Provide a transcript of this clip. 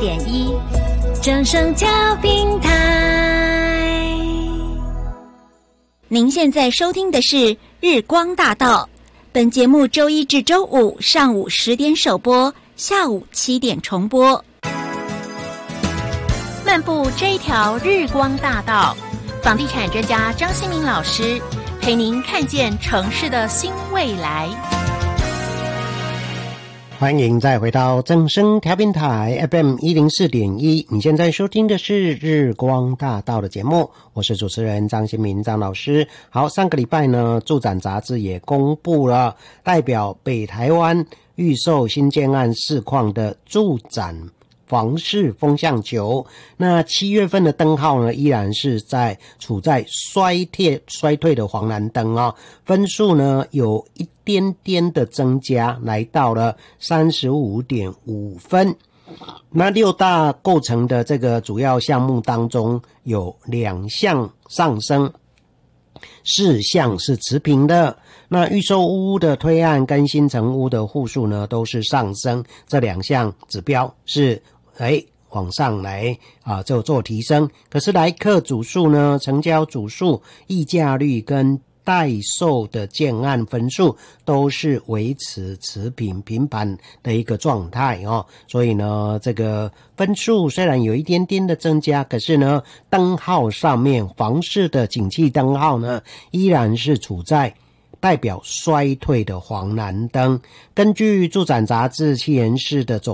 104.1正声调频台。您现在收听的是日光大道，本节目周一至周五上午10点首播，下午7点重播。漫步这一条日光大道，房地产专家张新民老师陪您看见城市的新未来。 欢迎再回到正声调频台 FM104.1， 你现在收听的是日光大道的节目，我是主持人张新民张老师。好，上个礼拜呢，住展杂志也公布了代表北台湾预售新建案市况的住展房市风向球。那7月份的灯号呢，依然是处在衰退的黄蓝灯啊，分数呢有一点点的增加，来到了 35.5 分。那6大构成的这个主要项目当中，有2项上升，4项是持平的。那预售屋的推案跟新成屋的户数呢都是上升，这2项指标是往上来就做提升。可是来客组数呢，成交组数、议价率跟待售的建案分数都是维持持平平盘的一个状态所以呢，这个分数虽然有一点点的增加，可是呢，灯号上面房市的景气灯号呢，依然是处在代表衰退的黄蓝灯。根据住展杂志企研室的总